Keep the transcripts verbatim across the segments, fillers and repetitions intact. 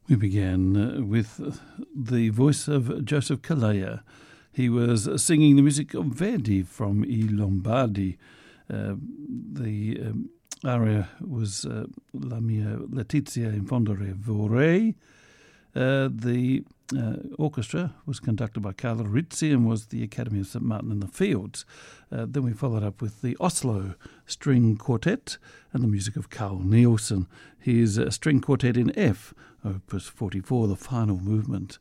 We began uh, with the voice of Joseph Calleia. He was singing the music of Verdi from I Lombardi. Uh, the um, aria was uh, La mia Letizia in fondere vorrei. Uh, the uh, orchestra was conducted by Carlo Rizzi and was the Academy of Saint Martin in the Fields. Uh, then we followed up with the Oslo String Quartet and the music of Carl Nielsen. His uh, String Quartet in F, Opus forty-four, the final movement.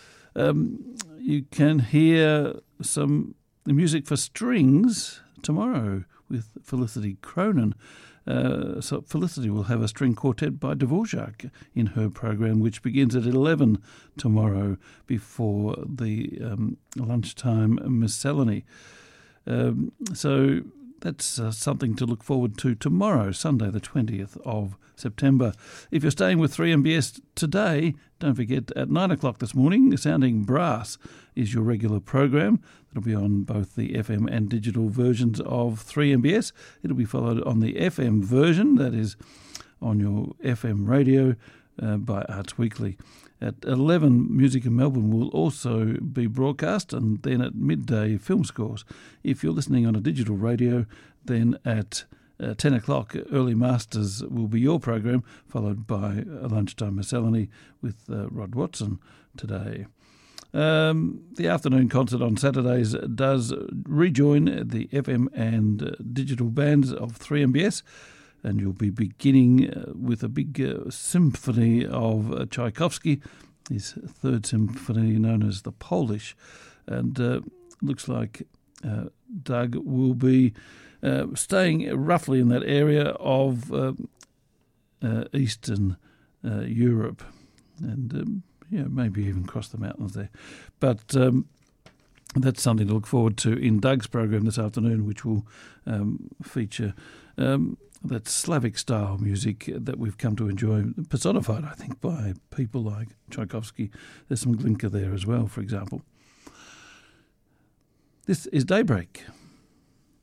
Um, you can hear some music for strings tomorrow with Felicity Cronin. Uh, so Felicity will have a string quartet by Dvorak in her program, which begins at eleven tomorrow before the um, lunchtime miscellany. Um, so that's uh, something to look forward to tomorrow, Sunday the twentieth of September. If you're staying with three M B S today, don't forget at nine o'clock this morning, Sounding Brass is your regular program. It'll be on both the F M and digital versions of three M B S. It'll be followed on the F M version, that is on your F M radio uh, by Arts Weekly. At eleven, Music in Melbourne will also be broadcast, and then at midday, Film Scores. If you're listening on a digital radio, then at uh, ten o'clock, Early Masters will be your program, followed by a lunchtime miscellany with uh, Rod Watson today. Um, the afternoon concert on Saturdays does rejoin the F M and uh, digital bands of three M B S, and you'll be beginning uh, with a big uh, symphony of uh, Tchaikovsky, his third symphony known as the Polish, and uh, looks like uh, Doug will be uh, staying roughly in that area of uh, uh, Eastern uh, Europe, and um, yeah, maybe even cross the mountains there. But um, that's something to look forward to in Doug's program this afternoon, which will um, feature um, that Slavic-style music that we've come to enjoy, personified, I think, by people like Tchaikovsky. There's some Glinka there as well, for example. This is Daybreak.